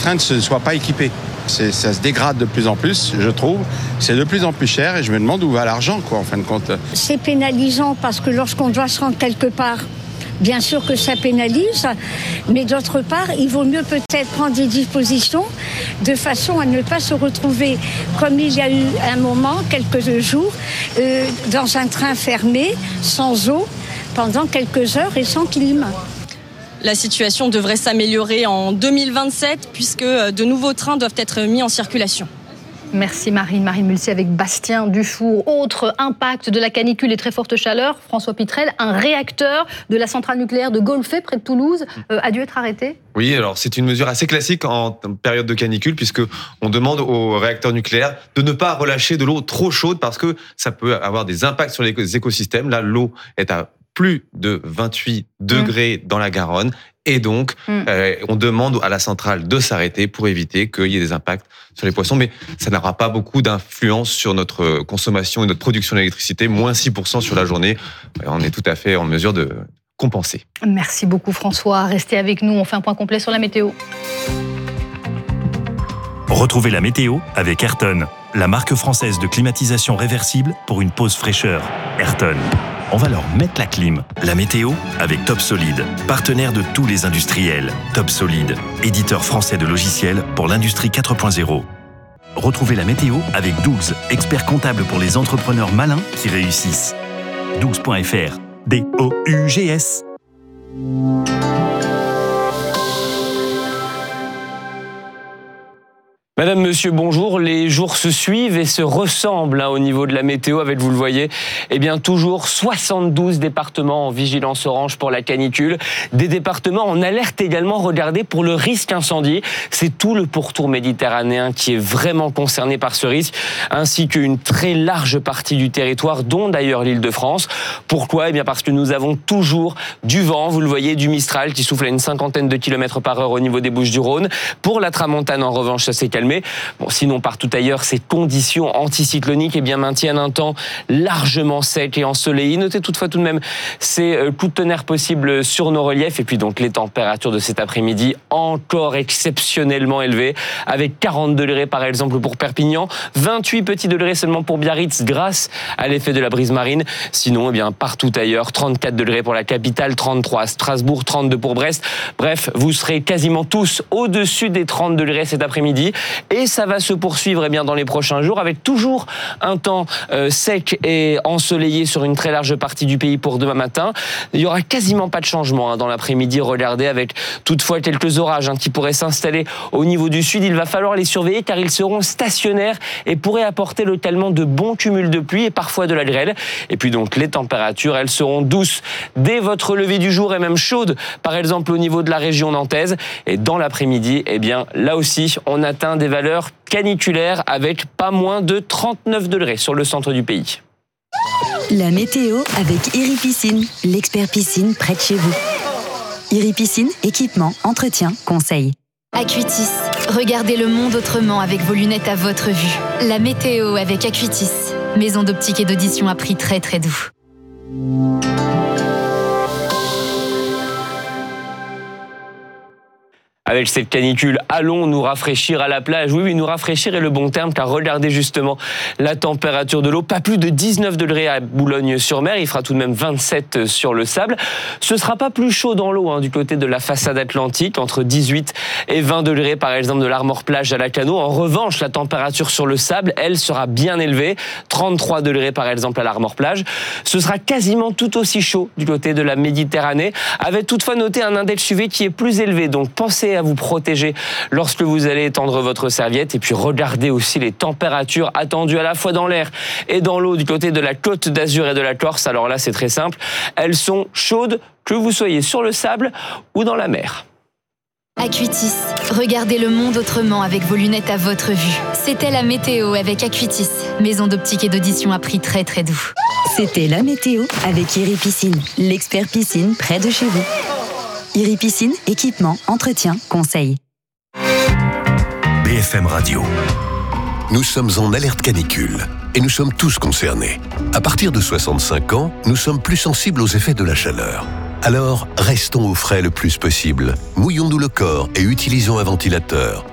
trains ne soient pas équipés. Ça se dégrade de plus en plus, je trouve. C'est de plus en plus cher et je me demande où va l'argent, quoi, en fin de compte. C'est pénalisant parce que lorsqu'on doit se rendre quelque part, bien sûr que ça pénalise, mais d'autre part, il vaut mieux peut-être prendre des dispositions de façon à ne pas se retrouver, comme il y a eu un moment, quelques jours, dans un train fermé, sans eau, pendant quelques heures et sans clim. La situation devrait s'améliorer en 2027 puisque de nouveaux trains doivent être mis en circulation. Merci Marine Mulcy avec Bastien Dufour. Autre impact de la canicule et très forte chaleur, François Pitrel, un réacteur de la centrale nucléaire de Golfey près de Toulouse a dû être arrêté. Oui, alors c'est une mesure assez classique en période de canicule puisque on demande aux réacteurs nucléaires de ne pas relâcher de l'eau trop chaude parce que ça peut avoir des impacts sur les écosystèmes. Là, l'eau est à plus de 28 degrés dans la Garonne. Et donc, on demande à la centrale de s'arrêter pour éviter qu'il y ait des impacts sur les poissons. Mais ça n'aura pas beaucoup d'influence sur notre consommation et notre production d'électricité. Moins 6% sur la journée. On est tout à fait en mesure de compenser. Merci beaucoup François. Restez avec nous. On fait un point complet sur la météo. Retrouvez la météo avec Ayrton, la marque française de climatisation réversible pour une pause fraîcheur. Ayrton. On va leur mettre la clim. La météo avec Top Solid, partenaire de tous les industriels. Top Solid, éditeur français de logiciels pour l'industrie 4.0. Retrouvez la météo avec Dougs, expert comptable pour les entrepreneurs malins qui réussissent. Dougs.fr, D-O-U-G-S. Madame, monsieur, bonjour. Les jours se suivent et se ressemblent au niveau de la météo avec, vous le voyez, toujours 72 départements en vigilance orange pour la canicule. Des départements en alerte également, regardez, pour le risque incendie. C'est tout le pourtour méditerranéen qui est vraiment concerné par ce risque, ainsi qu'une très large partie du territoire, dont d'ailleurs l'Île-de-France. Pourquoi ? Parce que nous avons toujours du vent, vous le voyez, du Mistral qui souffle à une cinquantaine de kilomètres par heure au niveau des Bouches-du-Rhône. Pour la Tramontane, en revanche, ça s'est calmé. Bon, sinon, partout ailleurs, ces conditions anticycloniques maintiennent un temps largement sec et ensoleillé. Notez toutefois tout de même ces coups de tonnerre possibles sur nos reliefs. Et puis donc les températures de cet après-midi encore exceptionnellement élevées, avec 40 degrés par exemple pour Perpignan, 28 petits degrés seulement pour Biarritz grâce à l'effet de la brise marine. Sinon, partout ailleurs, 34 degrés pour la capitale, 33 à Strasbourg, 32 pour Brest. Bref, vous serez quasiment tous au-dessus des 30 degrés cet après-midi. Et ça va se poursuivre dans les prochains jours avec toujours un temps sec et ensoleillé sur une très large partie du pays pour demain matin. Il n'y aura quasiment pas de changement dans l'après-midi, regardez, avec toutefois quelques orages qui pourraient s'installer au niveau du sud. Il va falloir les surveiller car ils seront stationnaires et pourraient apporter localement de bons cumuls de pluie et parfois de la grêle. Et puis donc les températures, elles seront douces dès votre lever du jour et même chaudes, par exemple au niveau de la région nantaise. Et dans l'après-midi, là aussi, on atteint des valeurs caniculaires avec pas moins de 39 degrés sur le centre du pays. La météo avec Iri Piscine, l'expert piscine près de chez vous. Iri Piscine, équipement, entretien, conseil. Acuitis, regardez le monde autrement avec vos lunettes à votre vue. La météo avec Acuitis, maison d'optique et d'audition à prix très très doux. Avec cette canicule, allons nous rafraîchir à la plage. Oui, nous rafraîchir est le bon terme, car regardez justement la température de l'eau. Pas plus de 19 degrés à Boulogne-sur-Mer. Il fera tout de même 27 sur le sable. Ce sera pas plus chaud dans l'eau du côté de la façade atlantique, entre 18 et 20 degrés par exemple de l'Armor-Plage à Lacanau. En revanche, la température sur le sable, elle, sera bien élevée. 33 degrés par exemple à l'Armor-Plage. Ce sera quasiment tout aussi chaud du côté de la Méditerranée, avec toutefois noté un index UV qui est plus élevé. Donc pensez à vous protéger lorsque vous allez étendre votre serviette. Et puis regardez aussi les températures attendues à la fois dans l'air et dans l'eau du côté de la Côte d'Azur et de la Corse. Alors là, c'est très simple. Elles sont chaudes, que vous soyez sur le sable ou dans la mer. Acuitis, regardez le monde autrement avec vos lunettes à votre vue. C'était la météo avec Acuitis, maison d'optique et d'audition à prix très très doux. C'était la météo avec Iri Piscine, l'expert piscine près de chez vous. Iri Piscine, équipement, entretien, conseil. BFM Radio. Nous sommes en alerte canicule et nous sommes tous concernés. À partir de 65 ans, nous sommes plus sensibles aux effets de la chaleur. Alors, restons au frais le plus possible. Mouillons-nous le corps et utilisons un ventilateur.